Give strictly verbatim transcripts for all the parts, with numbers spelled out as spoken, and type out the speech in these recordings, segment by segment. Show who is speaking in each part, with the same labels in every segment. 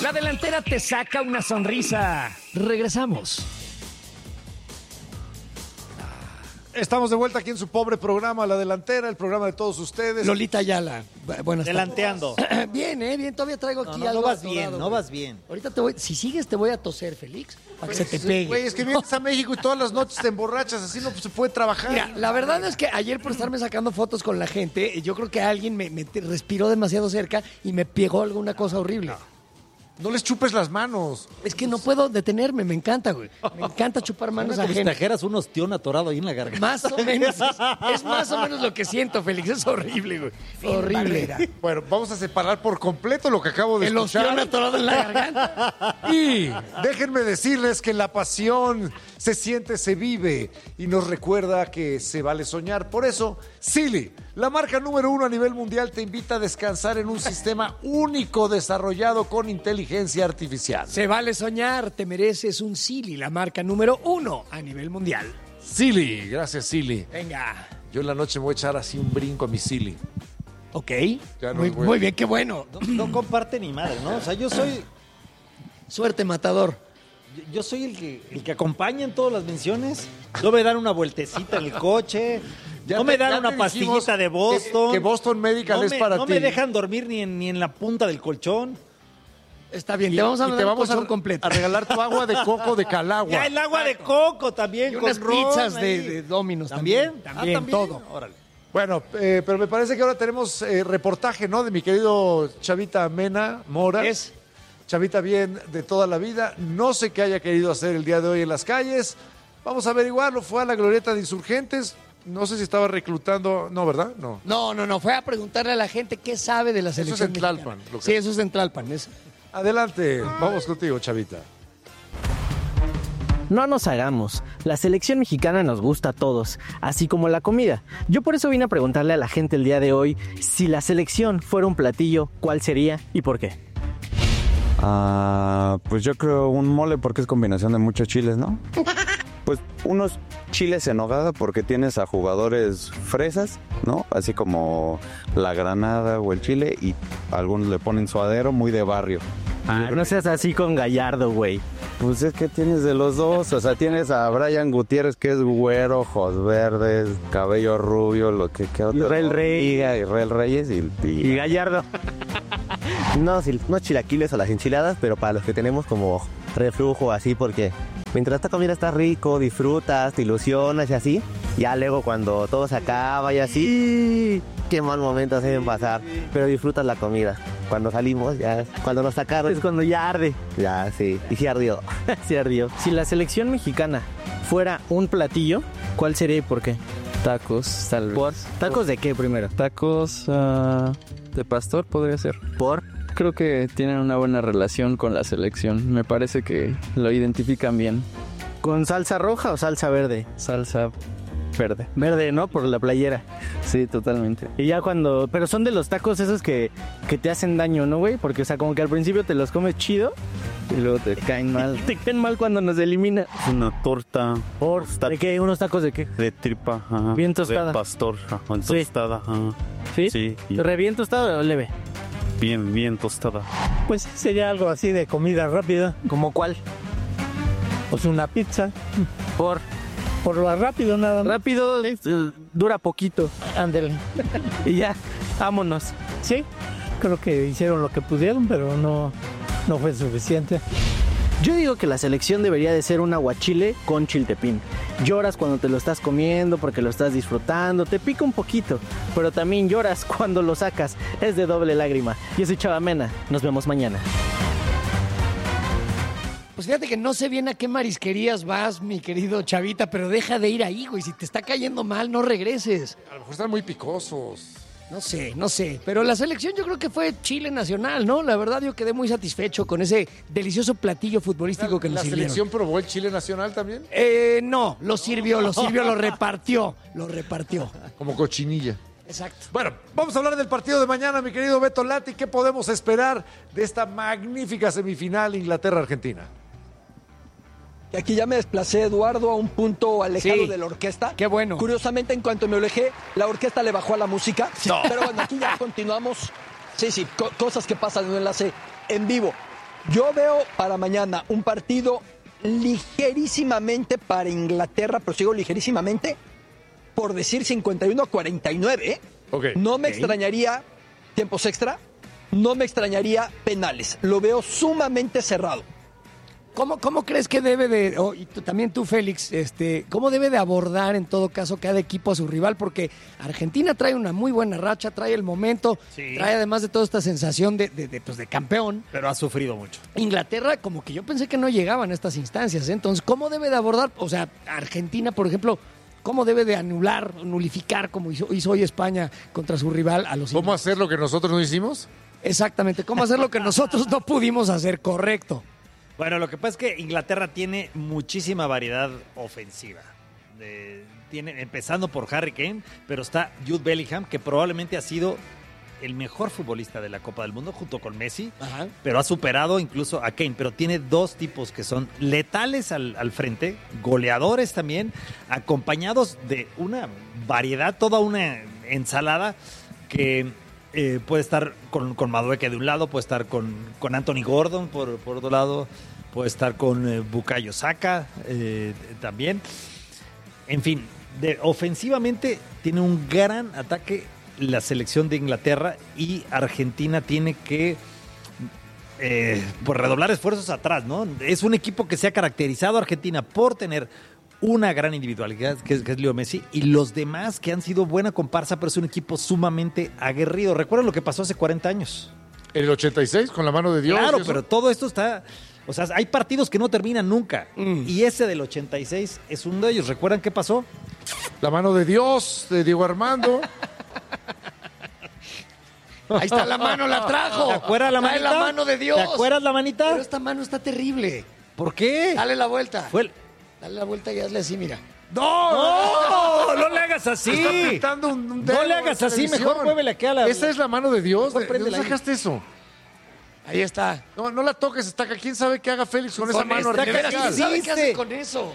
Speaker 1: La delantera te saca una sonrisa. Regresamos.
Speaker 2: Estamos de vuelta aquí en su pobre programa, La Delantera, el programa de todos ustedes.
Speaker 1: Lolita Ayala. Buenas
Speaker 3: Delanteando.
Speaker 1: tardes. Bien, ¿eh? Bien, todavía traigo aquí
Speaker 3: No, no,
Speaker 1: algo
Speaker 3: no vas
Speaker 1: atorado,
Speaker 3: bien, no
Speaker 1: güey.
Speaker 3: vas bien.
Speaker 1: Ahorita te voy... Si sigues te voy a toser, Félix, para que se te pegue.
Speaker 2: Güey, es que vienes a México y todas las noches te emborrachas, así no se puede trabajar.
Speaker 1: Mira, la verdad es que ayer por estarme sacando fotos con la gente, yo creo que alguien me, me respiró demasiado cerca y me pegó alguna cosa horrible.
Speaker 2: No les chupes las manos.
Speaker 1: Es que no puedo detenerme, me encanta, güey. Me encanta chupar manos
Speaker 3: Como si
Speaker 1: ajenas.
Speaker 3: trajeras un ostión atorado ahí en la garganta.
Speaker 1: Más o menos. Es, es más o menos lo que siento, Félix. Es horrible, güey. Horrible.
Speaker 2: Bueno, vamos a separar por completo lo que acabo de
Speaker 1: El
Speaker 2: escuchar.
Speaker 1: ostión atorado en la garganta.
Speaker 2: Y déjenme decirles que la pasión se siente, se vive y nos recuerda que se vale soñar. Por eso, Silly, la marca número uno a nivel mundial, te invita a descansar en un sistema único desarrollado con inteligencia artificial.
Speaker 1: Se vale soñar, te mereces un Silly, la marca número uno a nivel mundial.
Speaker 2: Silly, gracias Silly.
Speaker 1: Venga.
Speaker 2: Yo en la noche me voy a echar así un brinco a mi Silly.
Speaker 1: Ok.
Speaker 2: Ya no
Speaker 1: muy,
Speaker 2: es bueno.
Speaker 1: muy bien, qué bueno.
Speaker 3: No, no comparte ni madre, ¿no? O sea, yo soy,
Speaker 1: Suerte, matador.
Speaker 3: yo, yo soy el que, el que acompaña en todas las menciones. No me dan una vueltecita en el coche.
Speaker 2: Ya
Speaker 3: no
Speaker 2: te-
Speaker 3: me dan
Speaker 2: ya
Speaker 3: una
Speaker 2: te
Speaker 3: pastillita
Speaker 2: dijimos
Speaker 3: de Boston.
Speaker 2: que- que Boston Medical
Speaker 3: no
Speaker 2: es
Speaker 3: me,
Speaker 2: para
Speaker 3: no
Speaker 2: ti.
Speaker 3: me dejan dormir ni en, ni en la punta del colchón.
Speaker 1: Está bien,
Speaker 2: Y-
Speaker 1: te vamos a
Speaker 2: y
Speaker 1: dar
Speaker 2: te
Speaker 1: un
Speaker 2: vamos a,
Speaker 1: colchón completo.
Speaker 2: a regalar tu agua de coco de Calagua.
Speaker 3: Ya el agua de coco también.
Speaker 1: Y
Speaker 3: con
Speaker 1: unas
Speaker 3: ron
Speaker 1: pizzas
Speaker 3: ahí.
Speaker 1: de, de Domino's
Speaker 3: ¿También?
Speaker 1: también.
Speaker 3: Ah,
Speaker 1: También,
Speaker 3: ¿también?
Speaker 1: todo.
Speaker 3: Órale.
Speaker 2: Bueno, eh, pero me parece que ahora tenemos eh, reportaje, ¿no? De mi querido Chavita Mena Mora.
Speaker 1: Es
Speaker 2: Chavita bien de toda la vida. No sé qué haya querido hacer el día de hoy en las calles. Vamos a averiguarlo. Fue a la glorieta de Insurgentes. No sé si estaba reclutando. No, ¿verdad? No.
Speaker 1: No, no, no. Fue a preguntarle a la gente qué sabe de la
Speaker 2: Eso es
Speaker 1: selección
Speaker 2: en Tlalpan,
Speaker 1: mexicana.
Speaker 2: lo que-
Speaker 1: Sí, eso es en Tlalpan. Es...
Speaker 2: Adelante. Vamos contigo, Chavita.
Speaker 4: No nos hagamos, la selección mexicana nos gusta a todos, así como la comida. Yo por eso vine a preguntarle a la gente el día de hoy si la selección fuera un platillo, ¿cuál sería y por qué?
Speaker 5: Ah, pues yo creo un mole porque es combinación de muchos chiles, ¿no? Pues unos chiles en nogada porque tienes a jugadores fresas, ¿no? Así como la granada o el chile y algunos le ponen suadero muy de barrio.
Speaker 4: Ah, no seas así con Gallardo, güey.
Speaker 5: Pues es que tienes de los dos, o sea, tienes a Brian Gutiérrez que es güero, ojos verdes, cabello rubio, lo que que otro.
Speaker 4: Israel Reyes.
Speaker 5: Diga, Israel Reyes y, y-
Speaker 4: Y Gallardo.
Speaker 6: No, sí, no chilaquiles o las enchiladas, pero para los que tenemos como reflujo así, porque mientras esta comida está rico, disfrutas, te ilusionas y así, ya luego cuando todo se acaba y así, qué mal momento se deben pasar, pero disfrutas la comida. Cuando salimos, ya, cuando nos sacaron,
Speaker 4: Es cuando ya arde.
Speaker 6: ya sí, y sí ardió.
Speaker 4: Se ardió. Si la selección mexicana fuera un platillo, ¿cuál sería y por qué?
Speaker 7: Tacos, tal vez.
Speaker 4: ¿Por? ¿Tacos de qué primero?
Speaker 7: Tacos ah, de pastor podría ser.
Speaker 4: ¿Por?
Speaker 7: Creo que tienen una buena relación con la selección. Me parece que lo identifican bien.
Speaker 4: ¿Con salsa roja o salsa verde?
Speaker 7: Salsa verde.
Speaker 4: Verde, ¿no? Por la playera.
Speaker 7: Sí, totalmente.
Speaker 4: Y ya cuando... Pero son de los tacos esos que, que te hacen daño, ¿no, güey? Porque, o sea, como que al principio te los comes chido
Speaker 7: Y luego te caen mal.
Speaker 4: y te caen mal cuando nos elimina.
Speaker 5: una torta
Speaker 4: ¿Por? ¿De qué? ¿Unos tacos de qué?
Speaker 5: de tripa, ajá,
Speaker 4: Bien tostada.
Speaker 5: de pastor, ajá,
Speaker 4: Sí.
Speaker 5: tostada, ajá.
Speaker 4: ¿Sí?
Speaker 5: Sí, y-
Speaker 4: ¿Re bien tostado o leve?
Speaker 5: bien, bien tostada.
Speaker 8: Pues sería algo así de comida rápida,
Speaker 4: ¿Como cuál?
Speaker 8: pues una pizza,
Speaker 4: Por...
Speaker 8: por lo rápido nada más.
Speaker 4: Rápido, eh, dura poquito.
Speaker 8: Ándale.
Speaker 4: Y ya, vámonos.
Speaker 8: Sí, creo que hicieron lo que pudieron, pero no, no fue suficiente.
Speaker 4: Yo digo que la selección debería de ser un aguachile con chiltepín. Lloras cuando te lo estás comiendo porque lo estás disfrutando, te pica un poquito, pero también lloras cuando lo sacas. Es de doble lágrima. Yo soy Chava Mena. Nos vemos mañana.
Speaker 1: Pues fíjate que no sé bien a qué marisquerías vas, mi querido Chavita, pero deja de ir ahí, güey. Si te está cayendo mal, no regreses.
Speaker 2: A lo mejor están muy picosos.
Speaker 1: No sé, no sé. Pero la selección yo creo que fue Chile nacional, ¿no? La verdad yo quedé muy satisfecho con ese delicioso platillo futbolístico que nos
Speaker 2: ¿La
Speaker 1: sirvieron.
Speaker 2: selección probó el chile nacional también?
Speaker 1: Eh, no, lo sirvió, lo sirvió, lo repartió, lo repartió.
Speaker 2: Como cochinilla.
Speaker 1: Exacto.
Speaker 2: Bueno, vamos a hablar del partido de mañana, mi querido Beto Lati. ¿Qué podemos esperar de esta magnífica semifinal Inglaterra-Argentina?
Speaker 9: Y aquí ya me desplacé, Eduardo, a un punto alejado
Speaker 1: Sí.
Speaker 9: de la orquesta.
Speaker 1: Qué bueno.
Speaker 9: Curiosamente, en cuanto me alejé, la orquesta le bajó a la música.
Speaker 1: No.
Speaker 9: Pero bueno, aquí ya continuamos. Sí, sí, co- cosas que pasan en un enlace en vivo. Yo veo para mañana un partido ligerísimamente para Inglaterra, pero sigo ligerísimamente, por decir cincuenta y uno a cuarenta y nueve. ¿eh?
Speaker 2: Okay.
Speaker 9: No me
Speaker 2: okay.
Speaker 9: extrañaría tiempos extra, no me extrañaría penales. Lo veo sumamente cerrado.
Speaker 1: ¿Cómo, cómo crees que debe de, oh, y tú, también tú, Félix, este, cómo debe de abordar en todo caso cada equipo a su rival? Porque Argentina trae una muy buena racha, trae el momento, sí. trae además de toda esta sensación de, de, de, pues de campeón.
Speaker 3: Pero ha sufrido mucho.
Speaker 1: Inglaterra, como que yo pensé que no llegaban a estas instancias, ¿eh? Entonces, ¿cómo debe de abordar? O sea, Argentina, por ejemplo, ¿cómo debe de anular, nulificar, como hizo, hizo hoy España contra su rival a los
Speaker 2: ¿Cómo
Speaker 1: ingleses?
Speaker 2: hacer lo que nosotros no hicimos?
Speaker 1: Exactamente, ¿cómo hacer lo que nosotros no pudimos hacer? Correcto.
Speaker 3: Bueno, lo que pasa es que Inglaterra tiene muchísima variedad ofensiva. De, tiene, empezando por Harry Kane, pero está Jude Bellingham, que probablemente ha sido el mejor futbolista de la Copa del Mundo junto con Messi, Ajá. pero ha superado incluso a Kane. Pero tiene dos tipos que son letales al, al frente, goleadores también, acompañados de una variedad, toda una ensalada que... Eh, puede estar con, con Madueke de un lado, puede estar con, con Anthony Gordon por, por otro lado, puede estar con eh, Bukayo Saka eh, también. En fin, de, ofensivamente tiene un gran ataque la selección de Inglaterra y Argentina tiene que eh, pues redoblar esfuerzos atrás, ¿no? Es un equipo que se ha caracterizado Argentina por tener una gran individualidad, que es, que es Leo Messi, y los demás que han sido buena comparsa, pero es un equipo sumamente aguerrido. ¿Recuerdan lo que pasó hace cuarenta años?
Speaker 2: ¿En el ochenta y seis, con la mano de Dios?
Speaker 3: Claro, pero todo esto está... O sea, hay partidos que no terminan nunca. Mm. Y ese del ochenta y seis es uno de ellos. ¿Recuerdan qué pasó?
Speaker 2: La mano de Dios, de Diego Armando.
Speaker 1: Ahí está la mano, la trajo.
Speaker 3: ¿Te acuerdas la
Speaker 1: Trae
Speaker 3: manita?
Speaker 1: la mano de Dios.
Speaker 3: ¿Te acuerdas la manita?
Speaker 1: Pero esta mano está terrible.
Speaker 3: ¿Por qué?
Speaker 1: Dale la vuelta.
Speaker 3: Fue el...
Speaker 1: Dale la vuelta y hazle así, mira.
Speaker 3: ¡No! ¡No! ¡No le hagas así!
Speaker 2: Está pintando un, un dedo.
Speaker 3: No le hagas así, mejor muévele aquí a la...
Speaker 2: Esa es la mano de Dios. ¿De dónde
Speaker 1: ahí.
Speaker 2: sacaste eso?
Speaker 1: Ahí está.
Speaker 2: No, no la toques, estaca. ¿Quién sabe qué haga Félix con, con esa mano
Speaker 1: artificial? ¿Quién sabe qué hace con eso?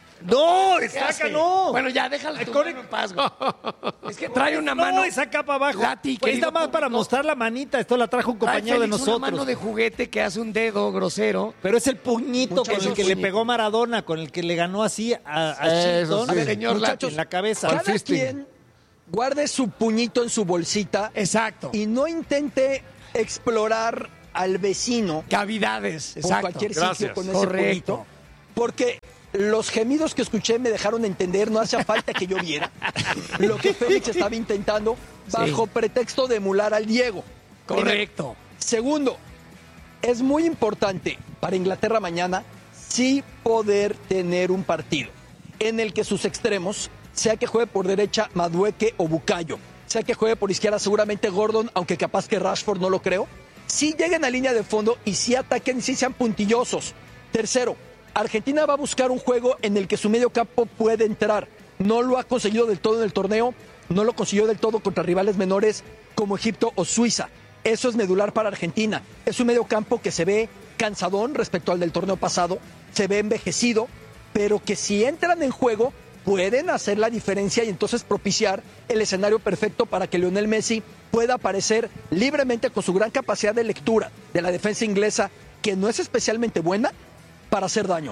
Speaker 1: No, estaca no. Bueno, ya, déjala tu mano en paz, güey. Es que trae una mano.
Speaker 3: No, esa capa abajo.
Speaker 1: Lati,
Speaker 3: pues está más para mostrar la manita. Esto la trajo un compañero de nosotros.
Speaker 1: Una mano de juguete que hace un dedo grosero.
Speaker 3: Pero es el puñito muchachos, con el que puñito. le pegó Maradona, con el que le ganó así a, a Chilton.
Speaker 1: Sí. A ver, señor
Speaker 9: muchachos,
Speaker 1: Lati,
Speaker 3: en la cabeza.
Speaker 9: Cada quien guarde su puñito en su bolsita.
Speaker 1: Exacto.
Speaker 9: Y no intente explorar al vecino.
Speaker 1: Cavidades, exacto.
Speaker 9: Por cualquier
Speaker 2: Gracias.
Speaker 9: sitio con ese
Speaker 1: Correcto.
Speaker 9: puñito. Porque los gemidos que escuché me dejaron entender, no hacía falta que yo viera lo que Félix estaba intentando bajo sí. pretexto de emular al Diego.
Speaker 1: Correcto.
Speaker 9: Primero. Segundo, es muy importante para Inglaterra mañana sí poder tener un partido en el que sus extremos, sea que juegue por derecha Madueke o Bukayo, sea que juegue por izquierda seguramente Gordon, aunque capaz que Rashford no lo creo, sí lleguen a línea de fondo y sí ataquen y sí sean puntillosos. Tercero, Argentina va a buscar un juego en el que su medio campo puede entrar. No lo ha conseguido del todo en el torneo, no lo consiguió del todo contra rivales menores como Egipto o Suiza. Eso es medular para Argentina. Es un medio campo que se ve cansadón respecto al del torneo pasado, se ve envejecido, pero que si entran en juego pueden hacer la diferencia y entonces propiciar el escenario perfecto para que Lionel Messi pueda aparecer libremente con su gran capacidad de lectura de la defensa inglesa, que no es especialmente buena, para hacer daño.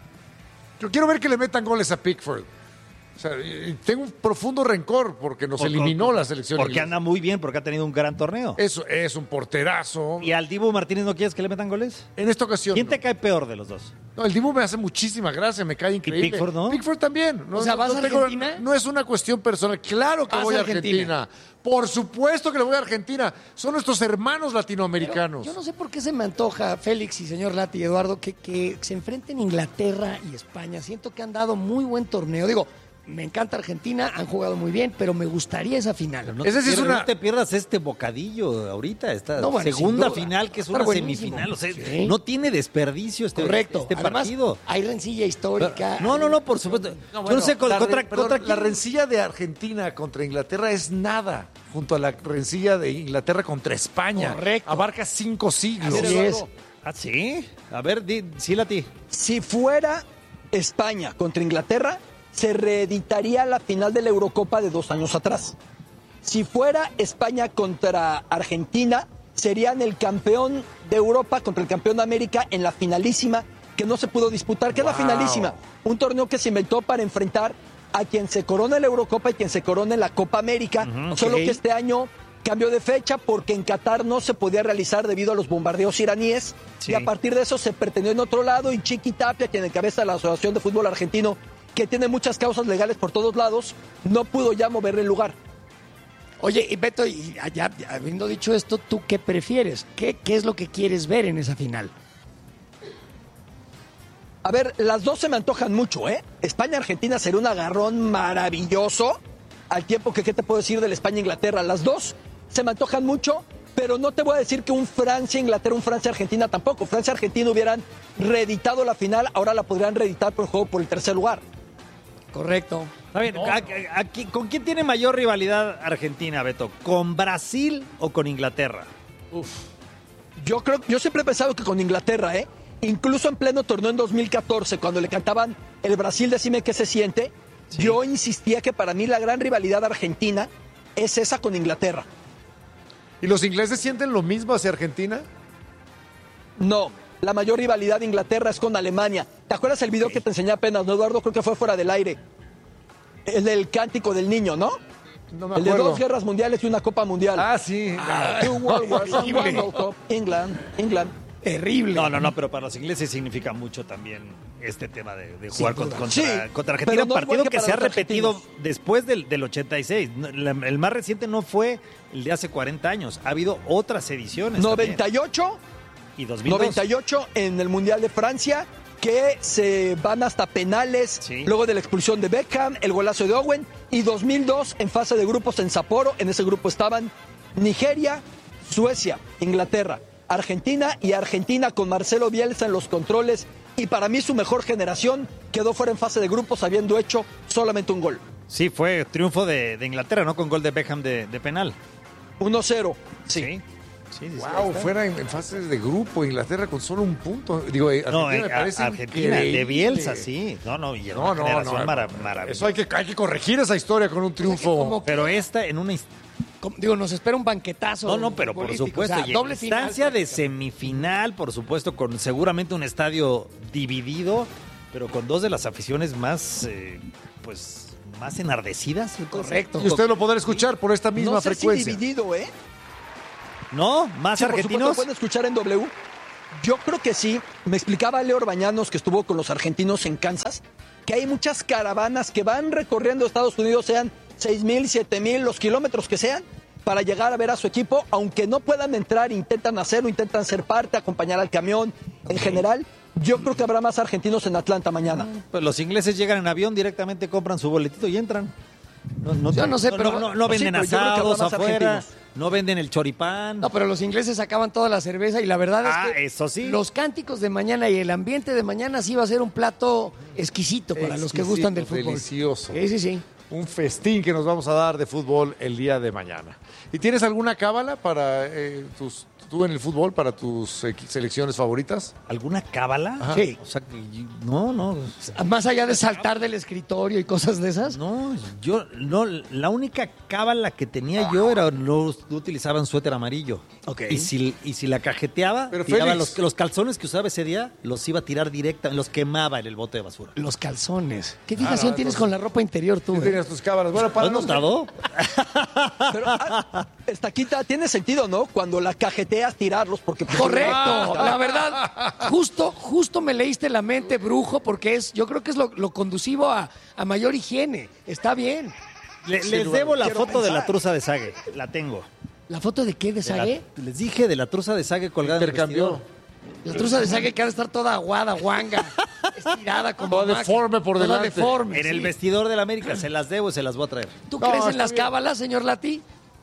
Speaker 2: Yo quiero ver que le metan goles a Pickford. O sea, tengo un profundo rencor porque nos por, eliminó por, la selección.
Speaker 3: Porque
Speaker 2: inglesa.
Speaker 3: anda muy bien, porque ha tenido un gran torneo.
Speaker 2: Eso es un porterazo.
Speaker 3: ¿Y al Dibu Martínez no quieres que le metan goles?
Speaker 2: En esta ocasión.
Speaker 3: ¿Quién
Speaker 2: no.
Speaker 3: te cae peor de los dos?
Speaker 2: No, el Dibu me hace muchísima gracia, me cae increíble.
Speaker 3: ¿Y Pickford no?
Speaker 2: Pickford también. No,
Speaker 1: o sea, ¿vas
Speaker 2: no
Speaker 1: a
Speaker 2: tengo,
Speaker 1: Argentina?
Speaker 2: No es una cuestión personal. Claro que voy a Argentina. Argentina. Por supuesto que le voy a Argentina. Son nuestros hermanos latinoamericanos.
Speaker 1: Pero yo no sé por qué se me antoja, Félix y señor Lati y Eduardo, que, que se enfrenten Inglaterra y España. Siento que han dado muy buen torneo. Digo, me encanta Argentina, han jugado muy bien, pero me gustaría esa final.
Speaker 3: No, es decir, es una... no te pierdas este bocadillo ahorita, esta no, bueno, segunda final que es una semifinal. O sea, sí. No tiene desperdicio este,
Speaker 1: Correcto.
Speaker 3: este
Speaker 1: Además,
Speaker 3: partido.
Speaker 1: Hay rencilla histórica.
Speaker 3: No, no, no, por supuesto.
Speaker 2: No, bueno,
Speaker 3: Yo no sé
Speaker 2: la,
Speaker 3: contra,
Speaker 2: re, perdón,
Speaker 3: contra
Speaker 2: la rencilla de Argentina contra Inglaterra es nada junto a la rencilla de Inglaterra contra España.
Speaker 1: Correcto.
Speaker 2: Abarca cinco siglos.
Speaker 1: Así es.
Speaker 3: ¿Ah, sí? A ver, di, sí, Lati.
Speaker 9: Si fuera España contra Inglaterra, se reeditaría la final de la Eurocopa de dos años atrás. Si fuera España contra Argentina, serían el campeón de Europa contra el campeón de América en la finalísima que no se pudo disputar, que es la finalísima. Un torneo que se inventó para enfrentar a quien se corona en la Eurocopa y quien se corona en la Copa América. Uh-huh, solo okay. que este año cambió de fecha porque en Qatar no se podía realizar debido a los bombardeos iraníes. Sí. Y a partir de eso se pretendió en otro lado y Chiqui Tapia, quien encabeza la Asociación de Fútbol Argentino, que tiene muchas causas legales por todos lados, no pudo ya mover el lugar.
Speaker 1: Oye, y Beto, y ya, habiendo dicho esto, ¿tú qué prefieres? ¿Qué, ¿Qué es lo que quieres ver en esa final?
Speaker 9: A ver, las dos se me antojan mucho, ¿eh? España-Argentina sería un agarrón maravilloso, al tiempo que, ¿qué te puedo decir del España-Inglaterra? Las dos se me antojan mucho, pero no te voy a decir que un Francia-Inglaterra, un Francia-Argentina tampoco. Francia-Argentina hubieran reeditado la final, ahora la podrían reeditar por el juego por el tercer lugar.
Speaker 1: Correcto.
Speaker 3: Está bien, no. aquí, ¿con quién tiene mayor rivalidad Argentina, Beto? ¿Con Brasil o con Inglaterra?
Speaker 9: Uf. Yo creo, yo siempre he pensado que con Inglaterra, ¿eh? Incluso en pleno torneo en dos mil catorce, cuando le cantaban el Brasil, decime qué se siente, sí. Yo insistía que para mí la gran rivalidad argentina es esa con Inglaterra.
Speaker 2: ¿Y los ingleses sienten lo mismo hacia Argentina?
Speaker 9: No, la mayor rivalidad de Inglaterra es con Alemania. ¿Te acuerdas el video sí. que te enseñé apenas, no, Eduardo? Creo que fue fuera del aire. El del cántico del niño, ¿no?
Speaker 2: No me
Speaker 9: el
Speaker 2: acuerdo.
Speaker 9: de dos guerras mundiales y una Copa Mundial.
Speaker 2: Ah, sí.
Speaker 9: Ah, two World Wars, one World Cup. England, England.
Speaker 1: Terrible.
Speaker 3: No, no, no, pero para los ingleses significa mucho también este tema de, de jugar contra, contra,
Speaker 9: sí,
Speaker 3: contra Argentina. Un no partido que se ha repetido
Speaker 9: argentinos.
Speaker 3: después del, del ochenta y seis. El más reciente no fue el de hace cuarenta años. Ha habido otras ediciones.
Speaker 9: noventa y ocho
Speaker 3: también. Y dos mil dos.
Speaker 9: noventa y ocho en el Mundial de Francia, que se van hasta penales, sí. luego de la expulsión de Beckham, el golazo de Owen, y dos mil dos en fase de grupos en Sapporo. En ese grupo estaban Nigeria, Suecia, Inglaterra, Argentina, y Argentina con Marcelo Bielsa en los controles, y para mí su mejor generación quedó fuera en fase de grupos habiendo hecho solamente un gol.
Speaker 3: Sí, fue triunfo de, de Inglaterra, ¿no? Con gol de Beckham de, de penal.
Speaker 9: uno cero. Sí.
Speaker 3: sí. Sí, sí,
Speaker 2: wow, fuera en, en fases de grupo, Inglaterra con solo un punto. Digo, Argentina
Speaker 3: no,
Speaker 2: me parece
Speaker 3: Argentina
Speaker 2: increíble.
Speaker 3: De Bielsa, sí. No, no, y
Speaker 2: no, no, no,
Speaker 3: marav- maravillosa.
Speaker 2: Eso hay que, hay que corregir esa historia con un triunfo.
Speaker 1: Como que,
Speaker 3: pero esta en una
Speaker 1: como, digo, nos espera un banquetazo.
Speaker 3: No, no, pero por supuesto,
Speaker 1: o sea, doble
Speaker 3: instancia
Speaker 1: final,
Speaker 3: de semifinal, por supuesto, con seguramente un estadio dividido, pero con dos de las aficiones más, eh, pues, más enardecidas.
Speaker 1: Correcto.
Speaker 2: Y usted lo podrá escuchar por esta misma
Speaker 9: no sé
Speaker 2: frecuencia.
Speaker 9: Si dividido, ¿eh?
Speaker 3: ¿No? ¿Más
Speaker 9: sí,
Speaker 3: argentinos?
Speaker 9: ¿Lo pueden escuchar en W? Yo creo que sí. Me explicaba Leo Orbañanos, que estuvo con los argentinos en Kansas, que hay muchas caravanas que van recorriendo Estados Unidos, sean seis mil, siete mil, los kilómetros que sean, para llegar a ver a su equipo, aunque no puedan entrar, intentan hacerlo, intentan ser parte, acompañar al camión. En general, yo creo que habrá más argentinos en Atlanta mañana.
Speaker 3: Pues los ingleses llegan en avión, directamente compran su boletito y entran. No, no,
Speaker 1: yo no sé,
Speaker 3: no,
Speaker 1: pero
Speaker 3: no, no, no venden
Speaker 9: sí,
Speaker 3: asados afuera, no venden el choripán.
Speaker 1: No, pero los ingleses sacaban toda la cerveza y la verdad
Speaker 3: ah,
Speaker 1: es que
Speaker 3: eso sí.
Speaker 1: los cánticos de mañana y el ambiente de mañana sí va a ser un plato exquisito para exquisito, los que gustan del fútbol.
Speaker 2: Delicioso.
Speaker 1: Sí, sí, sí.
Speaker 2: Un festín que nos vamos a dar de fútbol el día de mañana. ¿Y tienes alguna cábala para eh, tus, tú en el fútbol, para tus eh, selecciones favoritas?
Speaker 3: ¿Alguna cábala?
Speaker 1: Ajá. Sí.
Speaker 3: O sea, que yo, no, no.
Speaker 1: Más allá de saltar del escritorio y cosas de esas.
Speaker 3: No, yo, no, la única cábala que tenía yo era no, no utilizaban suéter amarillo.
Speaker 1: Ok.
Speaker 3: Y si, y si la cajeteaba,
Speaker 2: Pero
Speaker 3: tiraba
Speaker 2: Félix,
Speaker 3: los, los calzones que usaba ese día, los iba a tirar directa, los quemaba en el bote de basura.
Speaker 1: Los calzones. ¿Qué fijación
Speaker 2: Ah, no,
Speaker 1: tienes
Speaker 2: entonces,
Speaker 1: con la ropa interior tú?
Speaker 2: ¿Qué
Speaker 1: eh?
Speaker 2: tenías tus cábalas? Bueno, para
Speaker 3: ¿Lo has
Speaker 2: los
Speaker 3: notado?
Speaker 9: Pero, ah, Estaquita, tiene sentido, ¿no? Cuando la cajeteas, tirarlos, porque... Pues,
Speaker 1: Correcto,
Speaker 9: ah,
Speaker 1: la verdad, justo, justo me leíste la mente, brujo, porque es, yo creo que es lo, lo conducivo a, a mayor higiene. Está bien.
Speaker 3: Le-
Speaker 1: Sí,
Speaker 3: les
Speaker 1: lo
Speaker 3: debo la
Speaker 1: quiero
Speaker 3: foto de
Speaker 1: pensar.
Speaker 3: la truza de Sague. La tengo.
Speaker 1: ¿La foto de qué? ¿De
Speaker 3: De la-
Speaker 1: Sague?
Speaker 3: les dije de la truza de Sague colgada en el
Speaker 2: Intercambió.
Speaker 3: vestidor.
Speaker 1: La truza de Sague que ha de estar toda aguada, guanga, estirada como
Speaker 2: Toda
Speaker 1: Mac,
Speaker 2: deforme por
Speaker 1: toda
Speaker 2: delante.
Speaker 1: deforme,
Speaker 3: En el
Speaker 1: sí.
Speaker 3: vestidor de la América. Se las debo y se las voy a traer.
Speaker 1: ¿Tú
Speaker 2: No,
Speaker 1: crees en
Speaker 2: está
Speaker 1: las
Speaker 2: bien.
Speaker 1: cábalas, señor Lati?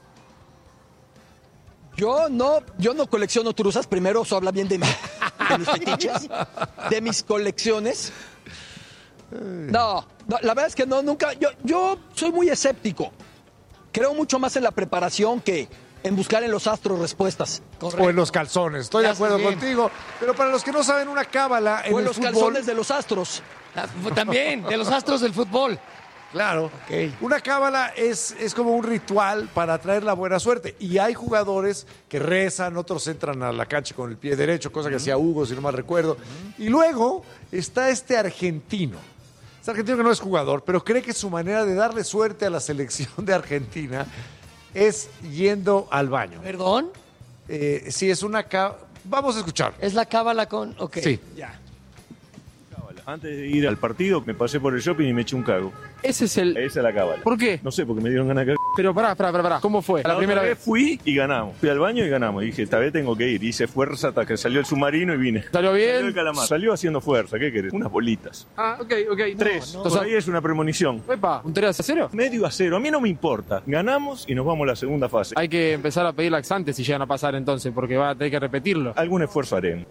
Speaker 9: Yo no, yo no colecciono truzas. Primero, eso habla bien de, mi, de mis fetiches, de mis colecciones. No, no, la verdad es que no, nunca. Yo, yo soy muy escéptico. Creo mucho más en la preparación que en buscar en los astros respuestas.
Speaker 2: O en los calzones, estoy de
Speaker 1: Ya sé
Speaker 2: acuerdo
Speaker 1: bien.
Speaker 2: contigo. Pero para los que no saben, una cábala en
Speaker 9: O en
Speaker 2: el
Speaker 9: los
Speaker 2: fútbol...
Speaker 9: calzones de los astros.
Speaker 1: Ah, También, de los astros del fútbol.
Speaker 2: Claro.
Speaker 1: Ok.
Speaker 2: Una cábala es, es como un ritual para traer la buena suerte. Y hay jugadores que rezan, otros entran a la cancha con el pie derecho, cosa que hacía Hugo, si no mal recuerdo. Y luego está este argentino. Este argentino que no es jugador, pero cree que su manera de darle suerte a la selección de Argentina es yendo al baño.
Speaker 1: ¿Perdón?
Speaker 2: Eh, sí, es una cábala. Vamos a escuchar.
Speaker 1: ¿Es la cábala con...? Ok,
Speaker 2: Sí.
Speaker 1: ya.
Speaker 10: Antes de ir al partido, me pasé por el shopping y me eché un cago.
Speaker 11: Ese es el...
Speaker 10: Esa es la cábala.
Speaker 11: ¿Por qué?
Speaker 10: No sé, porque me dieron ganas de cagar.
Speaker 11: Pero pará, pará, pará, pará. ¿Cómo fue? La,
Speaker 10: La
Speaker 11: primera
Speaker 10: otra
Speaker 11: vez.
Speaker 10: vez fui y ganamos. Fui al baño y ganamos. Y dije, esta vez tengo que ir. Hice fuerza hasta que salió el submarino y vine.
Speaker 11: ¿Salió bien?
Speaker 10: Salió el calamar. Salió haciendo fuerza. ¿Qué querés? Unas bolitas.
Speaker 11: Ah, ok, ok.
Speaker 10: Tres.
Speaker 11: No, no.
Speaker 10: Por ahí es una premonición.
Speaker 11: Epa, ¿un tres a cero?
Speaker 10: Medio a cero. A mí no me importa. Ganamos y nos vamos a la segunda fase.
Speaker 11: Hay que empezar a pedir laxantes si llegan a pasar entonces, porque va a tener que repetirlo.
Speaker 10: Algún esfuerzo haremos.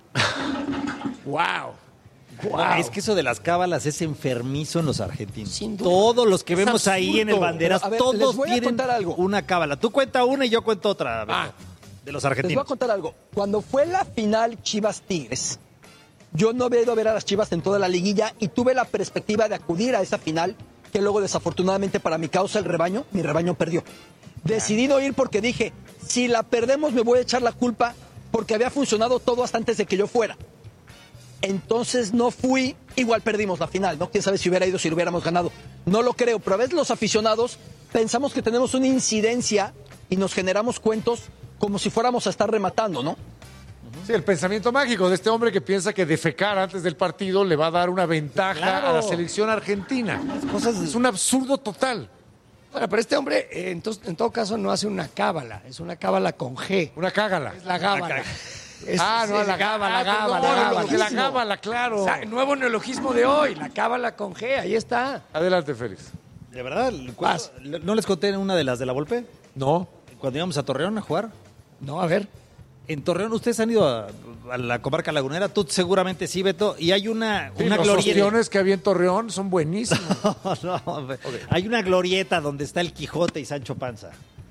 Speaker 1: ¡Wow!
Speaker 3: No, es que eso de las cábalas es enfermizo en los argentinos.
Speaker 1: Sin duda.
Speaker 3: Todos los que
Speaker 9: Es
Speaker 3: vemos ahí en el
Speaker 9: absurdo.
Speaker 3: banderas,
Speaker 9: A ver,
Speaker 3: todos
Speaker 9: les voy a
Speaker 3: tienen
Speaker 9: contar algo.
Speaker 3: una cábala. Tú cuenta una y yo cuento otra.
Speaker 1: Ah.
Speaker 3: De los
Speaker 9: Les voy a
Speaker 3: argentinos.
Speaker 9: contar algo. Cuando fue la final Chivas-Tigres, yo no había ido a ver a las Chivas en toda la liguilla y tuve la perspectiva de acudir a esa final que luego desafortunadamente para mi causa el rebaño, mi rebaño perdió. Decidí no ir porque dije, si la perdemos me voy a echar la culpa porque había funcionado todo hasta antes de que yo fuera. Entonces no fui, igual perdimos la final, ¿no? Quién sabe si hubiera ido, si lo hubiéramos ganado. No lo creo, pero a veces los aficionados pensamos que tenemos una incidencia y nos generamos cuentos como si fuéramos a estar rematando, ¿no?
Speaker 2: Sí, el pensamiento mágico de este hombre que piensa que defecar antes del partido le va a dar una ventaja
Speaker 3: Claro.
Speaker 2: a la selección argentina.
Speaker 1: Cosas...
Speaker 2: Es un absurdo total.
Speaker 1: Bueno, pero este hombre, eh, entonces, en todo caso, no hace una cábala. Es una cábala con G.
Speaker 2: Una cágala.
Speaker 1: Es la gábala. Es-
Speaker 2: Ah, no,
Speaker 1: es
Speaker 2: la
Speaker 1: gábala,
Speaker 2: ah,
Speaker 1: la gábala,
Speaker 2: perdón,
Speaker 1: la gábala.
Speaker 2: La gábala, claro.
Speaker 1: O sea, nuevo neologismo de hoy, la cábala con G, ahí está.
Speaker 2: Adelante, Félix.
Speaker 3: ¿De verdad?
Speaker 1: Vas.
Speaker 3: ¿No les conté una de las de la Volpe?
Speaker 2: No.
Speaker 3: Cuando íbamos a Torreón a jugar.
Speaker 1: No, a ver.
Speaker 3: En Torreón, ustedes han ido a, a la comarca lagunera, tú seguramente sí, Beto, y hay una,
Speaker 2: Sí,
Speaker 3: una
Speaker 2: los
Speaker 3: glorieta.
Speaker 2: ostiones que había en Torreón son buenísimos.
Speaker 3: No, hay una glorieta donde está el Quijote y Sancho Panza.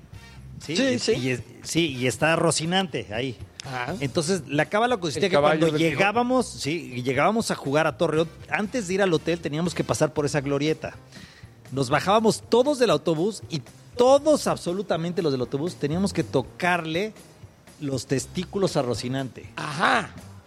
Speaker 3: Sí,
Speaker 9: Sí,
Speaker 3: y,
Speaker 9: sí.
Speaker 3: y es- sí, y está Rocinante ahí.
Speaker 1: Ah.
Speaker 3: Entonces, la cábala consistía
Speaker 2: El
Speaker 3: que
Speaker 2: caballo
Speaker 3: cuando
Speaker 2: del Quijote.
Speaker 3: llegábamos, sí, llegábamos a jugar a Torreón, antes de ir al hotel teníamos que pasar por esa glorieta. Nos bajábamos todos del autobús y todos, absolutamente los del autobús, teníamos que tocarle los testículos a Rocinante.
Speaker 1: Ajá.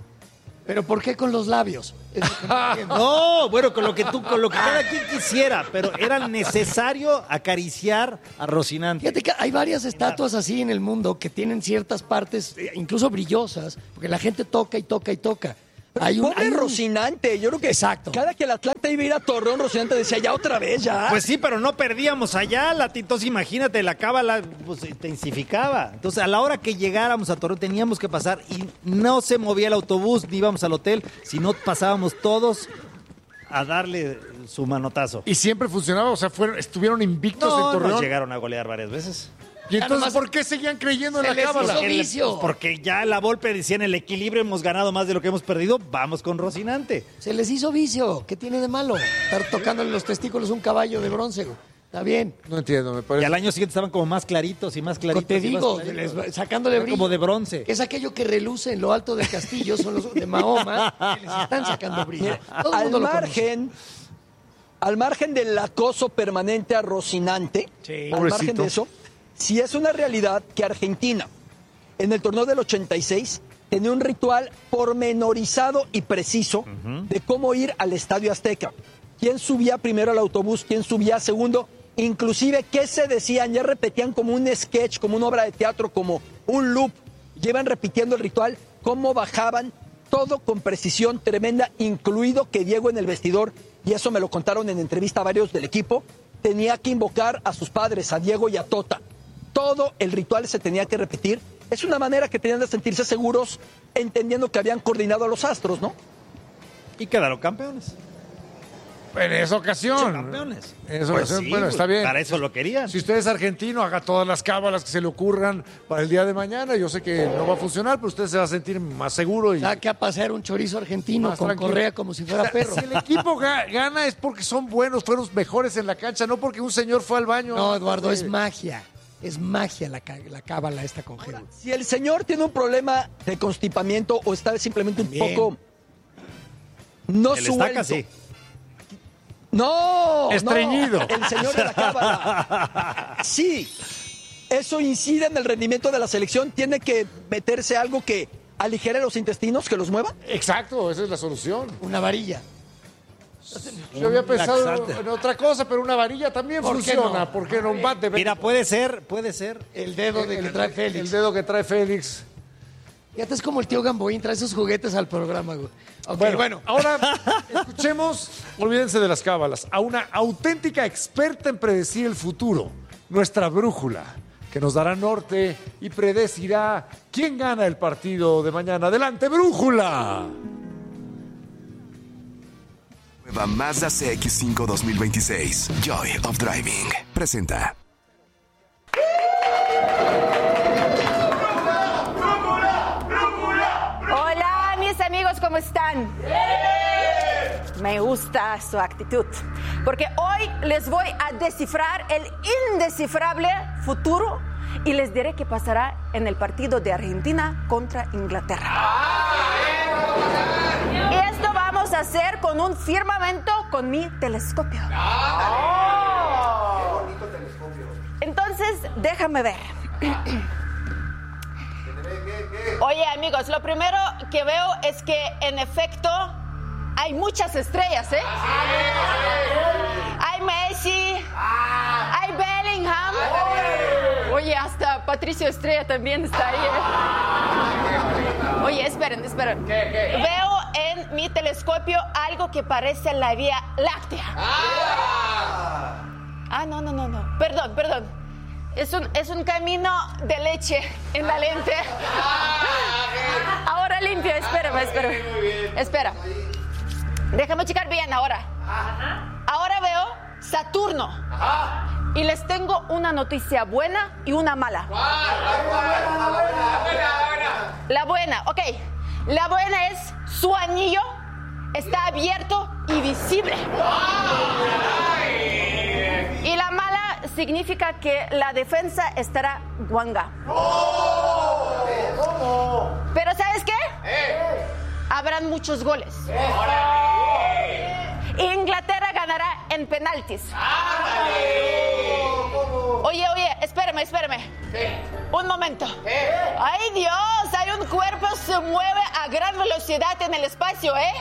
Speaker 1: ¿Pero por qué con los labios? Es lo que no entiendo.
Speaker 3: No, bueno, con lo que tú, con lo que cada quien quisiera, pero era necesario acariciar a Rocinante.
Speaker 1: Fíjate que hay varias estatuas así en el mundo que tienen ciertas partes, eh, incluso brillosas, porque la gente toca y toca y toca. Hay un,
Speaker 9: Pobre
Speaker 1: hay un-
Speaker 9: Rocinante, yo creo que
Speaker 1: Exacto.
Speaker 9: cada que el Atlante iba a ir a Torreón, Rocinante decía, ya otra vez, ya.
Speaker 3: Pues sí, pero no perdíamos allá, Lati. Entonces imagínate, la cábala pues, se intensificaba. Entonces a la hora que llegáramos a Torreón teníamos que pasar y no se movía el autobús ni íbamos al hotel, sino pasábamos todos a darle su manotazo.
Speaker 2: Y siempre funcionaba, o sea, fueron, estuvieron invictos
Speaker 3: No,
Speaker 2: en
Speaker 3: nos
Speaker 2: Torreón.
Speaker 3: llegaron a golear varias veces.
Speaker 2: Y entonces,
Speaker 1: nomás-
Speaker 2: ¿por qué seguían creyendo en
Speaker 1: Se
Speaker 2: la
Speaker 1: les
Speaker 2: cábala?
Speaker 1: hizo
Speaker 3: Porque,
Speaker 1: vicio.
Speaker 3: porque ya la Volpe decía en el equilibrio hemos ganado más de lo que hemos perdido, vamos con Rocinante.
Speaker 1: Se les hizo vicio. ¿Qué tiene de malo? Estar tocándole los testículos a un caballo de bronce. güey. Está bien.
Speaker 2: No entiendo, me
Speaker 3: Y
Speaker 2: parece.
Speaker 3: al año siguiente estaban como más claritos y más claritos.
Speaker 1: Te
Speaker 3: y más
Speaker 1: digo,
Speaker 3: claritos.
Speaker 1: les va- sacándole
Speaker 3: Eran
Speaker 1: brillo.
Speaker 3: como de bronce.
Speaker 1: Es aquello que reluce en lo alto del castillo, son los de Mahoma, que les están sacando brillo. Todo el
Speaker 9: al
Speaker 1: mundo lo conoce.
Speaker 9: margen, al margen del acoso permanente a Rocinante,
Speaker 1: Sí.
Speaker 9: al
Speaker 2: Pobrecito.
Speaker 9: margen de eso, sí es una realidad que Argentina, en el torneo del ochenta y seis, tenía un ritual pormenorizado y preciso de cómo ir al Estadio Azteca. ¿Quién subía primero al autobús? ¿Quién subía segundo? Inclusive, ¿qué se decían? Ya repetían como un sketch, como una obra de teatro, como un loop. Llevan repitiendo el ritual, cómo bajaban, todo con precisión tremenda, incluido que Diego en el vestidor, y eso me lo contaron en entrevista a varios del equipo, tenía que invocar a sus padres, a Diego y a Tota. Todo el ritual se tenía que repetir. Es una manera que tenían de sentirse seguros, entendiendo que habían coordinado a los astros, ¿no?
Speaker 3: Y quedaron campeones.
Speaker 2: En esa ocasión.
Speaker 3: Campeones.
Speaker 2: En esa
Speaker 3: Pues
Speaker 2: ocasión,
Speaker 3: sí,
Speaker 2: bueno,
Speaker 3: pues,
Speaker 2: está bien.
Speaker 3: Para eso lo querían.
Speaker 2: Si usted es argentino, haga todas las cábalas que se le ocurran para el día de mañana. Yo sé que no va a funcionar, pero usted se va a sentir más seguro. Y...
Speaker 1: Saque a pasear un chorizo argentino
Speaker 2: Más
Speaker 1: con
Speaker 2: tranquilo.
Speaker 1: correa como si fuera perro.
Speaker 2: Si el equipo ga- gana es porque son buenos, fueron mejores en la cancha, no porque un señor fue al baño.
Speaker 1: No, Eduardo, es
Speaker 2: Sí.
Speaker 1: magia. Es magia la, ca- la cábala esta con G.
Speaker 9: Si el señor tiene un problema de constipamiento o está simplemente un
Speaker 1: También.
Speaker 9: poco no
Speaker 3: El estaca,
Speaker 9: suelto,
Speaker 3: sí.
Speaker 9: No,
Speaker 2: Estreñido.
Speaker 9: no, el señor de la cábala. Sí, eso incide en el rendimiento de la selección. Tiene que meterse algo que aligere los intestinos, que los mueva.
Speaker 2: Exacto, esa es la solución.
Speaker 1: Una varilla.
Speaker 2: Yo había pensado
Speaker 3: laxante.
Speaker 2: en otra cosa, pero una varilla también
Speaker 1: ¿Por qué
Speaker 2: funciona.
Speaker 1: no?
Speaker 2: ¿Por qué no? Un bat de
Speaker 3: Mira, puede ser, puede ser.
Speaker 1: El dedo de que trae Félix.
Speaker 2: El dedo que trae Félix.
Speaker 1: Fíjate, es como el tío Gamboín, trae sus juguetes al programa, güey. Ok,
Speaker 2: Bueno,
Speaker 1: bueno.
Speaker 2: ahora escuchemos, olvídense de las cábalas, a una auténtica experta en predecir el futuro, nuestra brújula, que nos dará norte y predecirá quién gana el partido de mañana. ¡Adelante, brújula!
Speaker 12: Nueva Mazda C X cinco dos mil veintiséis, Joy of Driving, presenta.
Speaker 13: Hola, mis amigos, ¿cómo están? Me gusta su actitud, porque hoy les voy a descifrar el indescifrable futuro y les diré qué pasará en el partido de Argentina contra Inglaterra. Y esto vamos a hacer con un firmamento con mi telescopio. Entonces, déjame ver. Oye, amigos, lo primero que veo es que, en efecto, hay muchas estrellas, ¿eh? Hay Messi, hay Bellingham. Oye, hasta Patricio Estrella también está ahí, ¿eh? Oye, esperen, esperen. Veo en mi telescopio algo que parece la Vía Láctea. Ah, no, no, no, no. Perdón, perdón. Es un, es un camino de leche en la lente. Ahora limpio, espérame, espérame. Espera. Déjame checar bien ahora. Ahora veo Saturno. Y les tengo una noticia buena y una mala. La buena, ok. La buena es su anillo está abierto y visible. Y la mala significa que la defensa estará guanga. Pero ¿sabes qué? Habrán muchos goles. Inglaterra ganará en penaltis. Oye, oye, espérame, espérame. Un momento. ¡Ay, Dios! Hay un cuerpo que se mueve a gran velocidad en el espacio, ¿eh?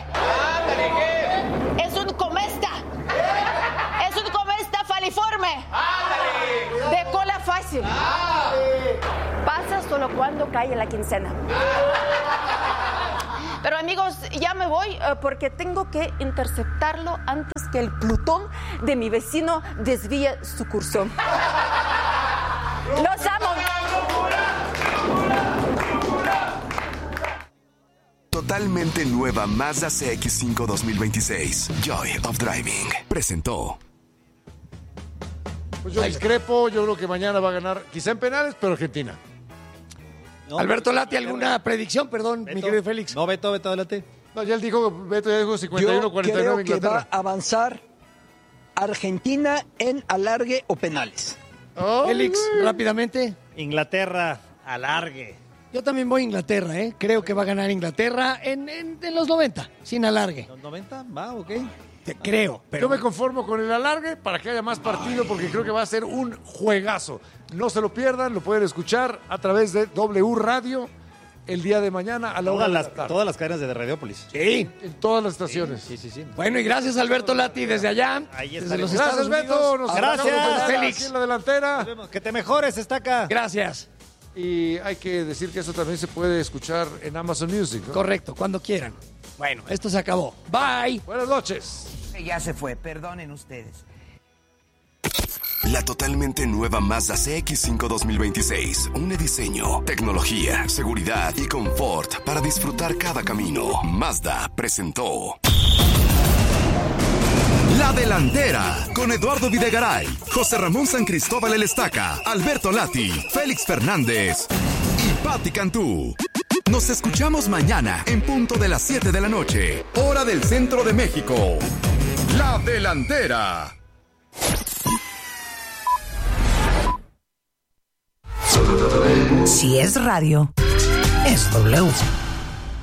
Speaker 13: Es un cometa. Es un cometa faliforme. De cola fácil. Pasa solo cuando cae la quincena. Pero amigos, ya me voy uh, porque tengo que interceptarlo antes que el Plutón de mi vecino desvíe su curso. ¡Los amo!
Speaker 12: Totalmente nueva Mazda C X cinco dos mil veintiséis, Joy of Driving, presentó.
Speaker 2: Pues yo discrepo, yo creo que mañana va a ganar, quizá en penales, pero Argentina.
Speaker 1: No, Alberto Lati, ¿alguna predicción? Perdón,
Speaker 3: Beto.
Speaker 1: mi querido Félix.
Speaker 3: No, Beto, Beto, Lati.
Speaker 2: No, ya él dijo, Beto ya dijo cincuenta y uno cuarenta y nueve
Speaker 9: Yo creo que va
Speaker 2: Inglaterra.
Speaker 9: a avanzar Argentina en alargue o penales.
Speaker 2: Oh,
Speaker 1: Félix, rápidamente.
Speaker 3: Inglaterra, alargue.
Speaker 1: Yo también voy a Inglaterra, ¿eh? Creo que va a ganar Inglaterra en, en, en los noventa, sin alargue.
Speaker 3: ¿Los noventa? Va, ok.
Speaker 1: Te creo, pero...
Speaker 2: Yo me conformo con el alargue para que haya más partido porque creo que va a ser un juegazo. No se lo pierdan, lo pueden escuchar a través de W Radio el día de mañana a la hora
Speaker 3: Todas
Speaker 2: de
Speaker 3: las,
Speaker 2: la tarde.
Speaker 3: todas las cadenas de Radiópolis.
Speaker 1: Sí.
Speaker 2: En todas las estaciones.
Speaker 3: Sí, sí, sí.
Speaker 1: Bueno, y gracias Alberto Lati desde allá.
Speaker 3: Ahí
Speaker 1: desde
Speaker 3: estaremos.
Speaker 1: los Estados
Speaker 2: Gracias, Beto.
Speaker 1: Unidos.
Speaker 2: Nos
Speaker 3: Gracias,
Speaker 2: escuchamos mañana
Speaker 1: Félix.
Speaker 2: aquí en la delantera.
Speaker 3: Nos vemos. Que te mejores, está acá.
Speaker 1: Gracias.
Speaker 2: Y hay que decir que eso también se puede escuchar en Amazon Music, ¿no?
Speaker 1: Correcto, cuando quieran. Bueno, esto se acabó. Bye.
Speaker 2: Buenas noches.
Speaker 14: Ya se fue, perdonen ustedes.
Speaker 12: La totalmente nueva Mazda C X cinco dos mil veintiséis. Un diseño, tecnología, seguridad y confort para disfrutar cada camino. Mazda presentó La Delantera con Eduardo Videgaray, José Ramón San Cristóbal El Estaca, Alberto Lati, Félix Fernández y Patti Cantú. Nos escuchamos mañana en punto de las siete de la noche, hora del centro de México. La Delantera.
Speaker 14: Si es radio, es W.